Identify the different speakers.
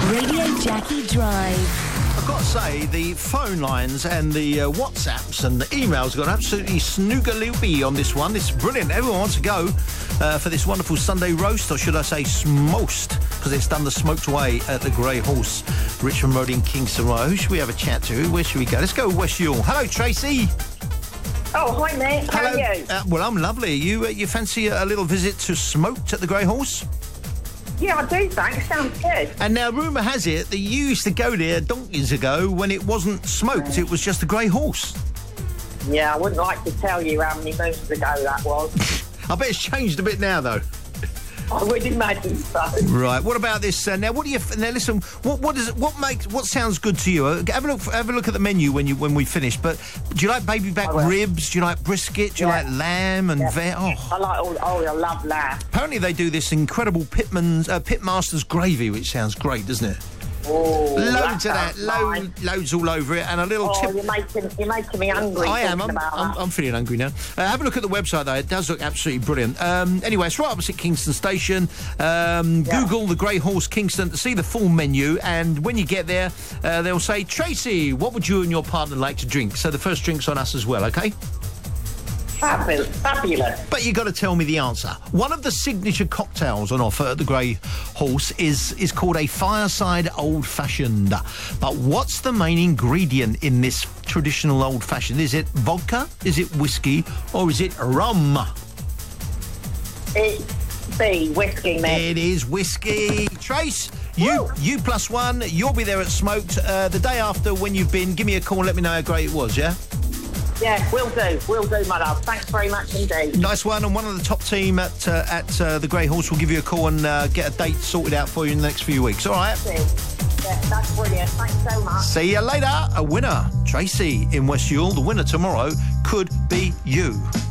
Speaker 1: Radio Jackie Drive.
Speaker 2: I've got to say, the phone lines and the WhatsApps and the emails have gone absolutely snooker-loopy on this one. It's brilliant. Everyone wants to go for this wonderful Sunday roast, or should I say smoast, because it's done the smoked way at the Grey Horse, Richmond Road in Kingston. Right, who should we have a chat to? Where should we go? Let's go West Youghal. Hello, Tracy.
Speaker 3: Oh, hi, mate. How are you?
Speaker 2: Well, I'm lovely. You fancy a little visit to Smoked at the Grey Horse?
Speaker 3: Yeah, I do, thanks. Sounds good.
Speaker 2: And now, rumour has it that you used to go there donkeys ago when it wasn't smoked, it was just a Grey Horse.
Speaker 3: Yeah, I wouldn't like to tell you how many moons ago that was.
Speaker 2: I bet it's changed a bit now, though.
Speaker 3: I would imagine so.
Speaker 2: Right. What about this? Now, what do you? Now, listen. What sounds good to you? Have a look at the menu when we finish. But do you like baby back ribs? Do you like brisket? Do you like lamb and vet? Oh.
Speaker 3: I like I love lamb.
Speaker 2: Apparently, they do this incredible Pitmaster's gravy, which sounds great, doesn't it?
Speaker 3: Oh,
Speaker 2: loads of that, loads all over it, and a little tip.
Speaker 3: You're making me hungry.
Speaker 2: I am. I'm feeling hungry now. Have a look at the website, though. It does look absolutely brilliant. Anyway, it's right opposite Kingston Station. Google the Grey Horse Kingston to see the full menu, and when you get there, they'll say, Tracy, what would you and your partner like to drink? So the first drink's on us as well, okay?
Speaker 3: Fabulous.
Speaker 2: But you got to tell me the answer. One of the signature cocktails on offer at the Grey Horse is called a fireside old-fashioned. But what's the main ingredient in this traditional old-fashioned? Is it vodka, is it whiskey, or is it rum?
Speaker 3: It's B, whiskey, mate.
Speaker 2: It is whiskey. Trace, you plus one, you'll be there at Smoked the day after when you've been. Give me a call and let me know how great it was, yeah?
Speaker 3: Yeah, will do, my love. Thanks very much indeed.
Speaker 2: Nice one, and one of the top team at the Grey Horse will give you a call and get a date sorted out for you in the next few weeks, all right?
Speaker 3: Yeah, that's brilliant. Thanks so much.
Speaker 2: See you later. A winner, Tracy in West Youghal. The winner tomorrow could be you.